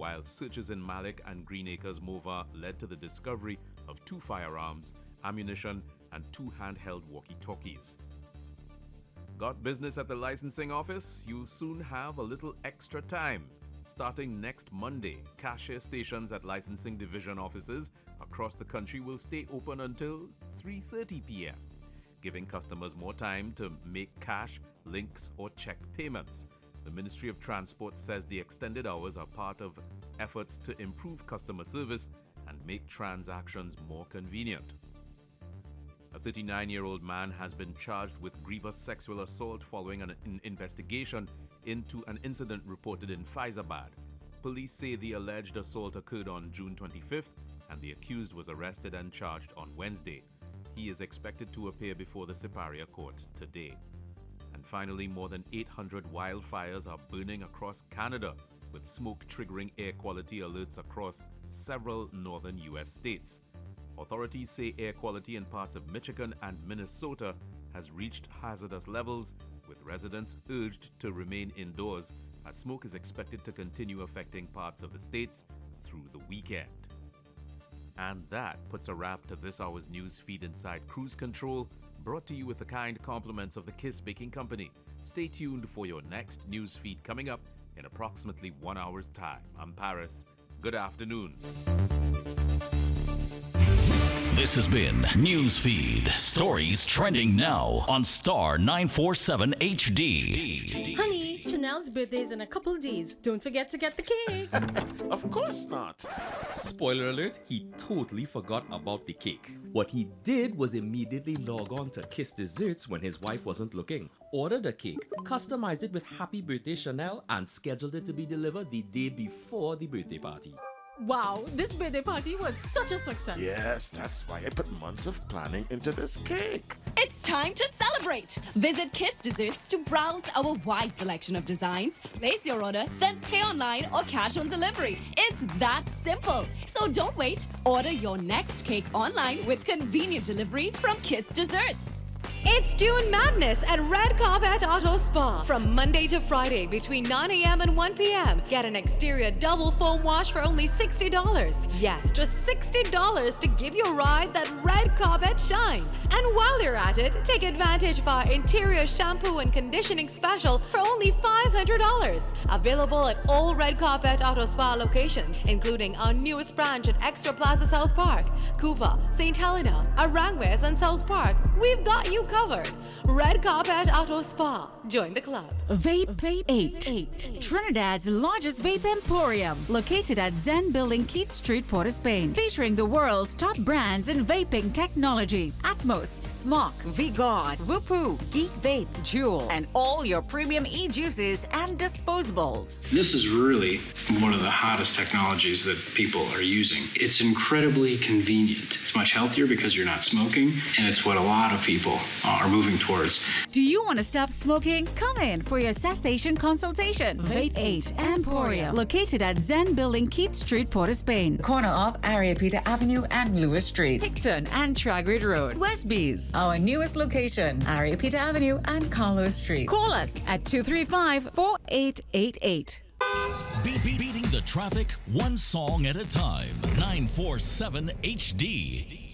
while searches in Malik and Green Acres Mova led to the discovery of 2 firearms, ammunition, and 2 handheld walkie-talkies. Got business at the licensing office? You'll soon have a little extra time. Starting next Monday, cashier stations at licensing division offices across the country will stay open until 3:30 p.m., giving customers more time to make cash, links, or check payments. The Ministry of Transport says the extended hours are part of efforts to improve customer service and make transactions more convenient. A 39-year-old man has been charged with grievous sexual assault following an investigation into an incident reported in Faizabad. Police say the alleged assault occurred on June 25th and the accused was arrested and charged on Wednesday. He is expected to appear before the Siparia court today. And finally, more than 800 wildfires are burning across Canada, with smoke triggering air quality alerts across several northern U.S. states. Authorities say air quality in parts of Michigan and Minnesota has reached hazardous levels, with residents urged to remain indoors as smoke is expected to continue affecting parts of the states through the weekend. And that puts a wrap to this hour's news feed inside Cruise Control, brought to you with the kind compliments of the Kiss Baking Company. Stay tuned for your next news feed coming up in approximately 1 hour's time. I'm Paris. Good afternoon. This has been Newsfeed. Stories trending now on Star 947 HD. Honey, Chanel's birthday is in a couple days. Don't forget to get the cake. Of course not. Spoiler alert, he totally forgot about the cake. What he did was immediately log on to Kiss Desserts when his wife wasn't looking, ordered a cake, customized it with Happy Birthday Chanel, and scheduled it to be delivered the day before the birthday party. Wow, this birthday party was such a success. Yes, that's why I put months of planning into this cake. It's time to celebrate! Visit Kiss Desserts to browse our wide selection of designs, place your order, then pay online or cash on delivery. It's that simple. So don't wait. Order your next cake online with convenient delivery from Kiss Desserts. It's June Madness at Red Carpet Auto Spa. From Monday to Friday between 9 a.m. and 1 p.m. Get an exterior double foam wash for only $60. Yes, just $60 to give your ride that red carpet shine. And while you're at it, take advantage of our interior shampoo and conditioning special for only $500. Available at all Red Carpet Auto Spa locations, including our newest branch at Extra Plaza South Park, Couva, St. Helena, Aranguez, and South Park. We've got you covered. Red Carpet Auto Spa. Join the club. Vape 8. Trinidad's largest vape emporium, located at Zen Building, Keith Street, Port of Spain, featuring the world's top brands in vaping technology: Atmos, Smok, V-God, Whoopoo, Geek Vape, Juul, and all your premium e-juices and disposables. This is really one of the hottest technologies that people are using. It's incredibly convenient. It's much healthier because you're not smoking, and it's what a lot of people are moving towards. Do you want to stop smoking? Come in for your cessation consultation. Vape 8 Emporium, located at Zen Building, Keith Street, Port of Spain, corner of Ariapita Avenue and Lewis Street, Hickton and Tragrid Road, Westbees. Our newest location, Ariapita Avenue and Carlos Street. Call us at 235-4888. Beating the traffic one song at a time. 947 HD.